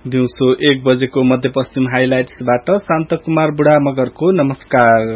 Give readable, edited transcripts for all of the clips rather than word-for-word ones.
दिउँसो 1 बजेको मध्यपश्चिम हाइलाइट्सबाट शान्तकुमार बुढा मगरको नमस्कार।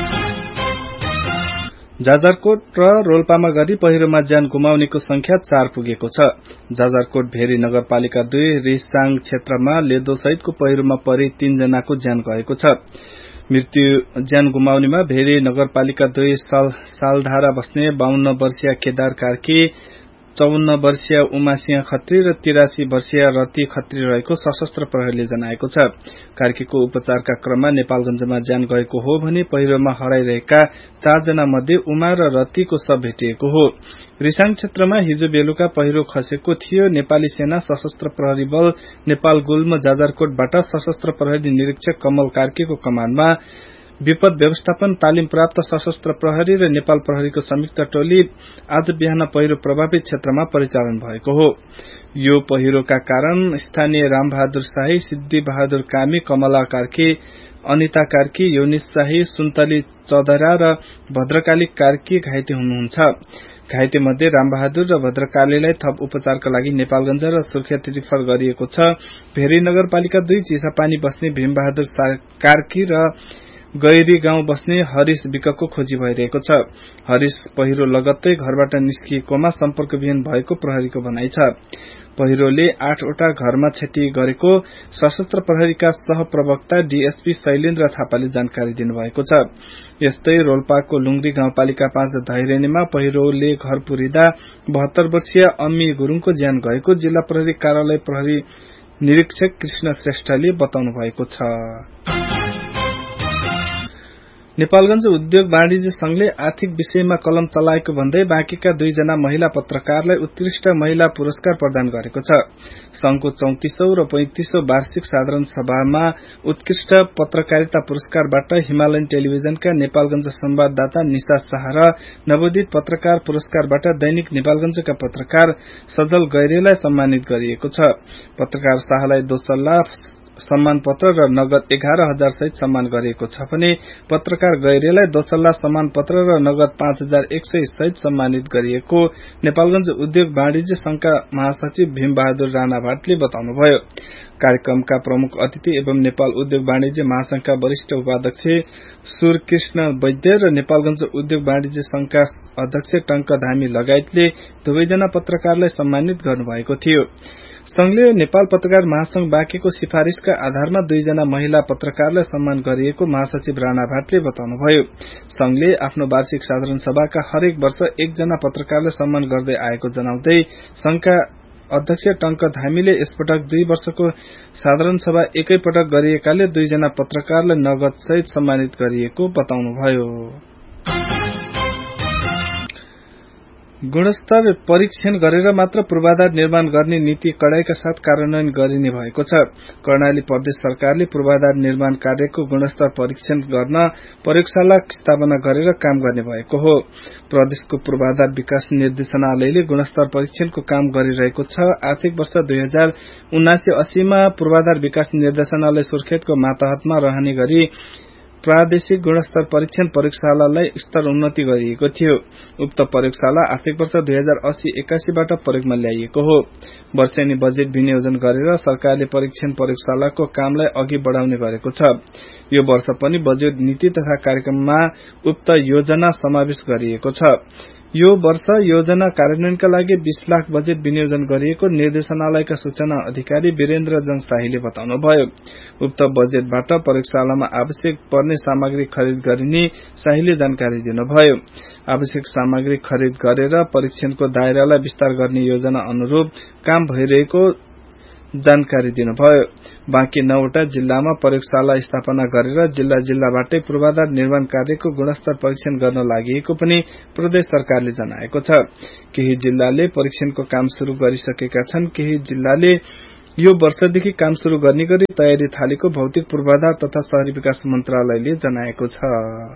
जाजरकोट र रोल्पामा गरी पहिरोमा ज्यान गुमाउनेको संख्या 4 पुगेको छ। जाजरकोट भेरी नगरपालिका 2 रिसाङ क्षेत्रमा लेदो सहितको पहिरोमा परि 3 जनाको ज्यान गएको छ। मृत्यु ज्यान गुमाउनेमा भेरी नगरपालिका 2 सालधारा बस्ने 52 वर्षीय केदार कार्की, 54 वर्षीय उमासिंह खत्री र 83 वर्षीय रति खत्री रहेको सशस्त्र प्रहरीले जनाएको छ। कार्कीको उपचारका क्रममा नेपालगञ्जमा ज्यान गएको हो भने पहिरोमा हराइरहेका 4 जना मध्ये उमा र रतिको शव भेटिएको हो। रिसाङ क्षेत्रमा हिजो बेलुका पहिरो खसेको थियो। नेपाली सेना सशस्त्र प्रहरी बल नेपाल गुल्म जाजरकोटबाट सशस्त्र प्रहरी निरीक्षक कमल कार्कीको कमानमा विपद व्यवस्थापन तालिम प्राप्त सशस्त्र प्रहरी र नेपाल प्रहरीको संयुक्त टोली आज बिहान पहिरो प्रभावित क्षेत्रमा परिचालन भएको हो। यो पहिरोका कारण स्थानीय रामबहादुर शाही, सिद्धि बहादुर कामी, कमला कार्की, अनिता कार्की, योनिस शाही, सुन्तली चौधरा र भद्रकाली कार्की घाइते हुनुहुन्छ। घाइते मध्ये रामबहादुर र भद्रकालीलाई थप उपचारका लागि नेपालगञ्ज र सुर्खेत रिफर गरिएको छ। भेरी नगरपालिका 2 चिसापानी बस्ने भीमबहादुर कार्की र गैरी गाउँ बस्ने हरिश विकको खोजी भइरहेको छ। हरिश पहिरो लगत्तै घरबाट निस्किएकोमा सम्पर्कविहीन भएको प्रहरीको भनाइ छ। पहिरोले 8 वटा घरमा क्षति गरेको सशस्त्र प्रहरीका सहप्रवक्ता डीएसपी शैलेन्द्र थापाले जानकारी दिनुभएको छ। यस्तै रोल्पाको लुङरी गाउँपालिका 5 धैरेनीमा पहिरोले घर पुरिदा 72 वर्षीय अम्मी गुरूङको ज्यान गएको जिल्ला प्रहरी कार्यालय प्रहरी निरीक्षक कृष्ण श्रेष्ठले बताउनु भएको छ। नेपालगञ्ज उद्योग वाणिज्य संघले आर्थिक विषयमा कलम चलाएको भन्दै बाँकीका 2 जना महिला पत्रकारलाई उत्कृष्ट महिला पुरस्कार प्रदान गरेको छ। संघको 34औं र 35औं वार्षिक साधारण सभामा उत्कृष्ट पत्रकारिता पुरस्कारबाट हिमालयन टेलिभिजनका नेपालगञ्ज संवाददाता निशा शाह र नवोदित पत्रकार पुरस्कारबाट दैनिक नेपालगञ्जका पत्रकार सजल गैरेलाई सम्मानित गरिएको छ। पत्रकार शाहलाई दोसल्ला सम्मान पत्र र नगद 11,000 सहित सम्मान गरिएको छ भने पत्रकार गैरेलाई दोसल्ला सम्मान पत्र र नगद 5,100 सहित सम्मानित गरिएको नेपालगञ्ज उद्योग वाणिज्य संघका महासचिव भीमबहादुर राणा भाटले बताउनुभयो। कार्यक्रमका प्रमुख अतिथि एवं नेपाल उद्योग वाणिज्य महासंघका वरिष्ठ उपाध्यक्ष सूर्यकृष्ण वैद्य र नेपालगञ्ज उद्योग वाणिज्य संघका अध्यक्ष टंक धामी लगायतले दुवैजना पत्रकारलाई सम्मानित गर्नुभएको थियो। संघले नेपाल पत्रकार महासंघ बाँकीको सिफारिशका आधारमा 2 जना महिला पत्रकारलाई सम्मान गरिएको महासचिव राणा भाटले बताउनुभयो। संघले आफ्नो वार्षिक साधारण सभाका हरेक वर्ष 1 जना पत्रकारलाई सम्मान गर्दै आएको जनाउँदै संघका अध्यक्ष टंक धामीले यसपटक 2 वर्षको साधारण सभा एकै पटक गरिएकाले 2 जना पत्रकारलाई नगद सहित सम्मानित गरिएको बताउनुभयो। गुणस्तर परीक्षण गरेर मात्र पूर्वाधार निर्माण गर्ने नीति कडाईका साथ कार्यान्वयन गरिने भएको छ। कर्णाली प्रदेश सरकारले पूर्वाधार निर्माण कार्यको गुणस्तर परीक्षण गर्न प्रयोगशाला स्थापना गरेर काम गर्ने भएको हो। प्रदेशको पूर्वाधार विकास निर्देशनालयले गुणस्तर परीक्षणको काम गरिरहेको छ। आर्थिक वर्ष 2079-80 मा पूर्वाधार विकास निर्देशनालय सुर्खेतको मातहतमा रहने गरी प्रादेशिक गुणस्तर परीक्षण प्रयोगशालालाई स्तर उन्नति गरिएको थियो। उक्त प्रयोगशाला आर्थिक वर्ष 2080-81 बाट प्रयोगमा ल्याइएको हो। वर्षेनी बजेट विनियोजन गरेर सरकारले परीक्षण प्रयोगशालाको कामलाई अघि बढ़ाउने गरेको छ। यो वर्ष पनि बजेट नीति तथा कार्यक्रममा उक्त योजना समावेश गरिएको छ। यो वर्ष योजना कार्यान्वयनका लागि 20 लाख बजेट विनियोजन गरिएको निर्देशनालयका सूचना अधिकारी वीरेन्द्र जङ शाहीले बताउनुभयो। उक्त बजेटबाट प्रयोगशालामा आवश्यक पर्ने सामग्री खरिद गरिने शाहीले जानकारी दिनुभयो। आवश्यक सामग्री खरिद गरेर परीक्षणको दायरालाई विस्तार गर्ने योजना अनुरूप काम भइरहेको जानकारी दिनुभयो। बाँकी 9 वटा जिल्लामा प्रयोगशाला स्थापना गरेर जिल्लाबाटै पूर्वाधार निर्माण कार्यको गुणस्तर परीक्षण गर्न लागि पनि प्रदेश सरकारले जनाएको छ। केही जिल्लाले परीक्षणको काम शुरू गरिसकेका छन्। केही जिल्लाले यो वर्षदेखि काम शुरू गर्ने गरी तयारी थालेको भौतिक पूर्वाधार तथा शहरी विकास मन्त्रालयले जनाएको छ।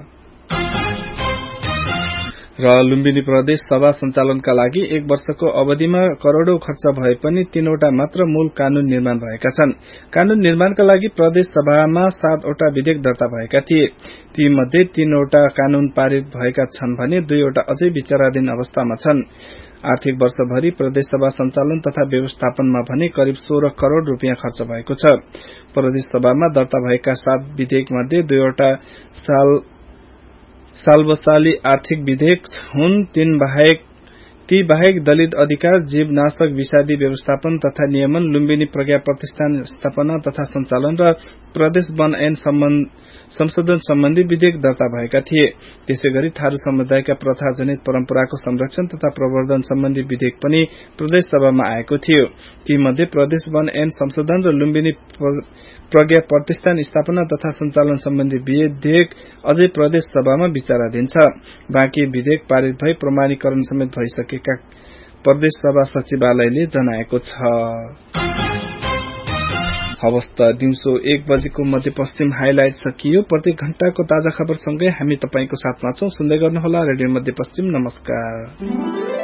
र लुम्बिनी प्रदेश सभा सञ्चालनका लागि 1 वर्षको अवधिमा करोड़ौं खर्च भए पनि 3 वटा मात्र मूल कानून निर्माण भएका छन्। कानून निर्माणका लागि प्रदेश सभामा 7 वटा विधेयक दर्ता भएका थिए। ती मध्ये 3 वटा कानून पारित भएका छन् भने 2 वटा अझै विचाराधीन अवस्थामा छन्। आर्थिक वर्षभरि प्रदेशसभा सञ्चालन तथा व्यवस्थापनमा भने करिब 16 करोड़ रूपियाँ खर्च भएको छ। प्रदेशसभामा दर्ता भएका 7 विधेयक मध्ये 2वटा सालबसाली आर्थिक विधेयक हुन्। ती बाहेक दलित अधिकार, जीवनाशक विषादी व्यवस्थापन तथा नियमन, लुम्बिनी प्रज्ञा प्रतिष्ठान स्थापना तथा सञ्चालन र प्रदेश वन ऐन संशोधन सम्बन्धी विधेयक दर्ता भएका थिए। त्यसैगरी थारू समुदायका प्रथाजनित परम्पराको संरक्षण तथा प्रवर्धन सम्बन्धी विधेयक पनि प्रदेश सभामा आएको थियो। ती मध्ये प्रदेश वन ऐन संशोधन र लुम्बिनी प्रज्ञा प्रतिष्ठान स्थापना तथा सञ्चालन सम्बन्धी विधेयक अझै प्रदेश सभामा विचाराधीन छ। बाँकी विधेयक पारित भई प्रमाणीकरण समेत भइसकेका प्रदेश सभा सचिवालयले जनाएको छ। हवस् त दिउँसो 1 बजेको मध्यपश्चिम हाइलाइट सकियो। प्रत्येक घण्टाको ताजा खबर सँगै हामी तपाईको साथमा छौं। सुन्दै गर्नुहोला रेडियो मध्यपश्चिम। नमस्कार।